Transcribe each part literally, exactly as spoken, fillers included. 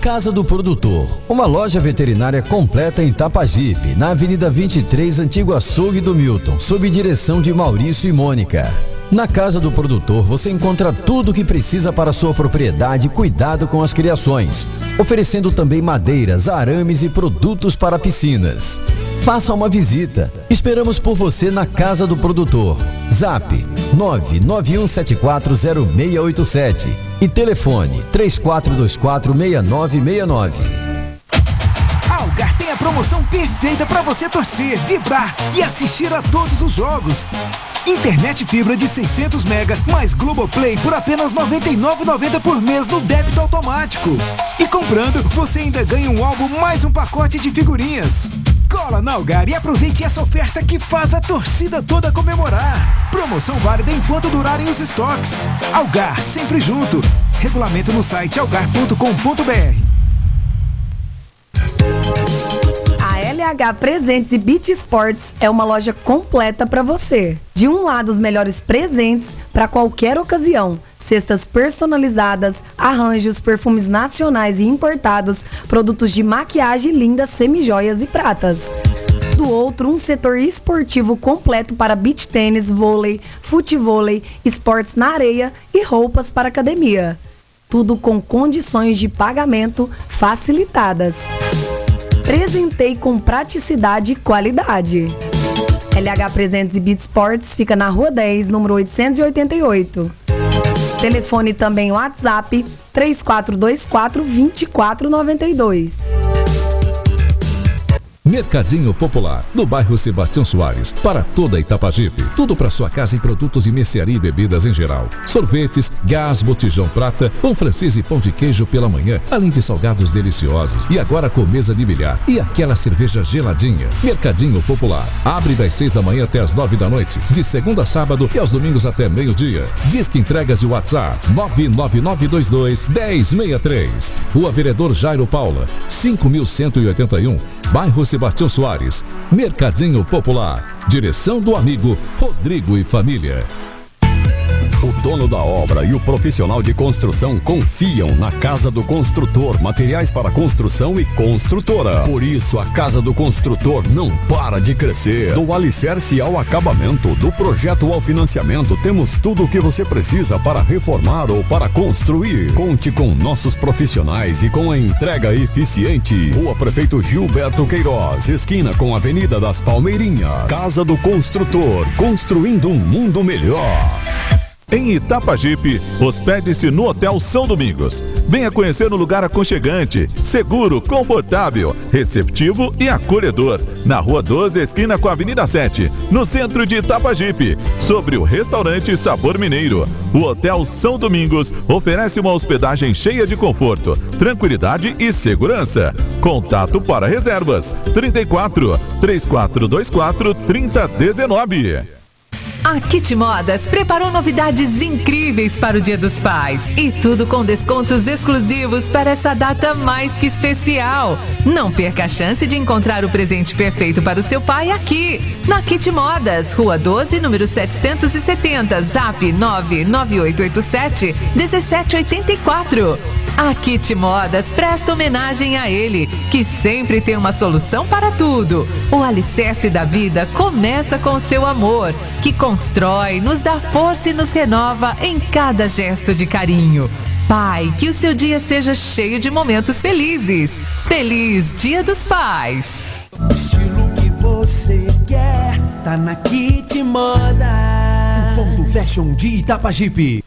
Casa do Produtor, uma loja veterinária completa em Itapajipe, na Avenida vinte e três, Antigo Açougue do Milton, sob direção de Maurício e Mônica. Na Casa do Produtor você encontra tudo o que precisa para sua propriedade e cuidado com as criações, oferecendo também madeiras, arames e produtos para piscinas. Faça uma visita. Esperamos por você na Casa do Produtor. Zap nove nove um sete quatro zero seis oito sete e telefone três quatro dois quatro seis nove seis nove. A Algar tem a promoção perfeita para você torcer, vibrar e assistir a todos os jogos. Internet fibra de seiscentos mega mais Globoplay por apenas noventa e nove reais e noventa centavos por mês no débito automático. E comprando, você ainda ganha um álbum mais um pacote de figurinhas. Cola na Algar e aproveite essa oferta que faz a torcida toda comemorar. Promoção válida enquanto durarem os estoques. Algar, sempre junto. Regulamento no site algar ponto com ponto br. A L H Presentes e Beach Sports é uma loja completa para você. De um lado, os melhores presentes para qualquer ocasião. Cestas personalizadas, arranjos, perfumes nacionais e importados, produtos de maquiagem, lindas, semijoias e pratas. Do outro, um setor esportivo completo para beach tênis, vôlei, futevôlei, esportes na areia e roupas para academia. Tudo com condições de pagamento facilitadas. Presentei com praticidade e qualidade. L H Presentes e Beach Sports fica na Rua dez, número oitocentos e oitenta e oito. Telefone também WhatsApp três quatro dois quatro, dois quatro nove dois. Mercadinho Popular, no bairro Sebastião Soares, para toda Itapajipe. Tudo para sua casa em produtos de mercearia e bebidas em geral. Sorvetes, gás, botijão prata, pão francês e pão de queijo pela manhã, além de salgados deliciosos. E agora com mesa de bilhar e aquela cerveja geladinha. Mercadinho Popular, abre das seis da manhã até as nove da noite, de segunda a sábado e aos domingos até meio-dia. Disque entregas de WhatsApp nove nove nove dois dois, um zero seis três. Rua Vereador Jairo Paula, cinco mil cento e oitenta e um, bairro Sebastião Soares. Mercadinho Popular. Direção do amigo Rodrigo e família. O dono da obra e o profissional de construção confiam na Casa do Construtor, materiais para construção e construtora. Por isso, a Casa do Construtor não para de crescer. Do alicerce ao acabamento, do projeto ao financiamento, temos tudo o que você precisa para reformar ou para construir. Conte com nossos profissionais e com a entrega eficiente. Rua Prefeito Gilberto Queiroz, esquina com a Avenida das Palmeirinhas. Casa do Construtor, construindo um mundo melhor. Em Itapajipe, hospede-se no Hotel São Domingos. Venha conhecer um lugar aconchegante, seguro, confortável, receptivo e acolhedor. Na Rua doze, esquina com a Avenida sete, no centro de Itapajipe, sobre o restaurante Sabor Mineiro. O Hotel São Domingos oferece uma hospedagem cheia de conforto, tranquilidade e segurança. Contato para reservas trinta e quatro, três quatro dois quatro, trinta dezenove. A Kit Modas preparou novidades incríveis para o Dia dos Pais e tudo com descontos exclusivos para essa data mais que especial. Não perca a chance de encontrar o presente perfeito para o seu pai aqui, na Kit Modas, Rua doze, número setecentos e setenta, Zap nove nove oito oito sete, um sete oito quatro. A Kit Modas presta homenagem a ele, que sempre tem uma solução para tudo. O alicerce da vida começa com o seu amor, que constrói, nos dá força e nos renova em cada gesto de carinho. Pai, que o seu dia seja cheio de momentos felizes. Feliz Dia dos Pais! O estilo que você quer tá na Kit Modas. O ponto fashion de Itapajipe.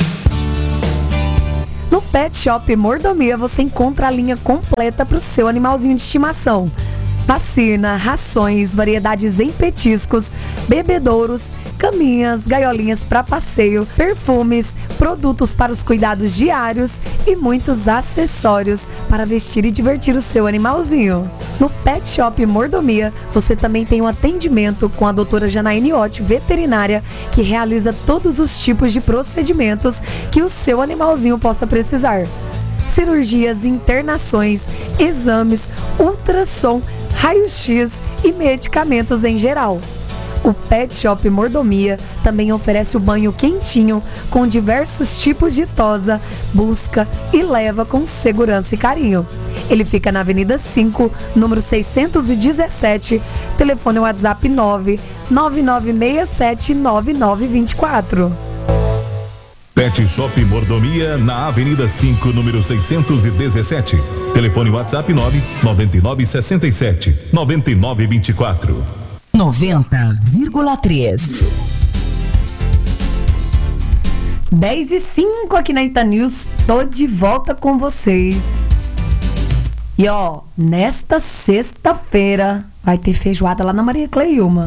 No Pet Shop Mordomia você encontra a linha completa para o seu animalzinho de estimação. Vacina, rações, variedades em petiscos, bebedouros, caminhas, gaiolinhas para passeio, perfumes, produtos para os cuidados diários e muitos acessórios para vestir e divertir o seu animalzinho. No Pet Shop Mordomia, você também tem um atendimento com a doutora Janaíne Otti, veterinária, que realiza todos os tipos de procedimentos que o seu animalzinho possa precisar. Cirurgias, internações, exames, ultrassom, raio-x e medicamentos em geral. O Pet Shop Mordomia também oferece o banho quentinho com diversos tipos de tosa, busca e leva com segurança e carinho. Ele fica na Avenida cinco, número seiscentos e dezessete, telefone WhatsApp nove nove nove seis sete nove nove dois quatro. Pet Shop Mordomia na Avenida cinco, número seiscentos e dezessete. Telefone WhatsApp nove nove nove seis sete nove nove dois quatro. noventa vírgula três. dez e cinco aqui na Ita News, tô de volta com vocês. E ó, nesta sexta-feira vai ter feijoada lá na Maria Cleilma.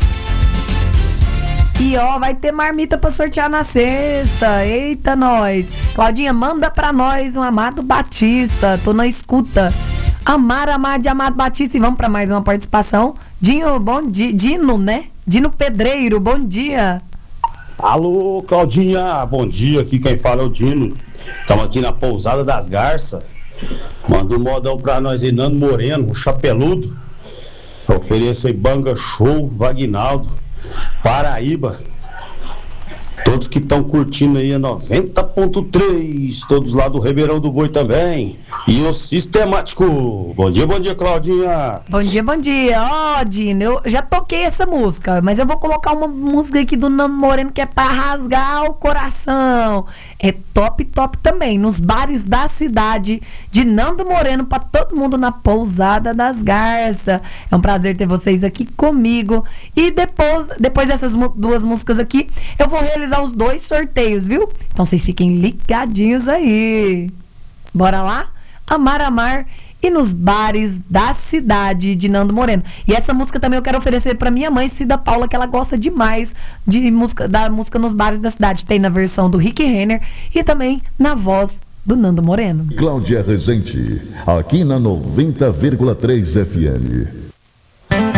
E ó, vai ter marmita pra sortear na sexta. Eita, nós. Claudinha, manda pra nós um Amado Batista. Tô na escuta. Amar, amar de Amado Batista. E vamos pra mais uma participação. Dinho, bom dia. Dino, né? Dino Pedreiro, bom dia. Alô, Claudinha, bom dia. Aqui quem fala é o Dino. Estamos aqui na Pousada das Garças. Manda um modão pra nós aí, Nando Moreno, o Chapeludo. Ofereço aí Banga Show, Vagnaldo, Paraíba. Todos que estão curtindo aí a noventa ponto três, todos lá do Ribeirão do Boi também. E o Sistemático. Bom dia, bom dia, Claudinha. Bom dia, bom dia. Ó, oh, Dino, eu já toquei essa música, mas eu vou colocar uma música aqui do Nando Moreno que é pra rasgar o coração. É top, top também, nos bares da cidade de Nando Moreno, pra todo mundo na Pousada das Garças. É um prazer ter vocês aqui comigo. E depois, depois dessas duas músicas aqui, eu vou realizar os dois sorteios, viu? Então vocês fiquem ligadinhos aí. Bora lá? Amar, amar e nos bares da cidade de Nando Moreno. E essa música também eu quero oferecer pra minha mãe, Cida Paula, que ela gosta demais de música, da música nos bares da cidade. Tem na versão do Rick Renner e também na voz do Nando Moreno. Cláudia Rezende, aqui na noventa vírgula três F M.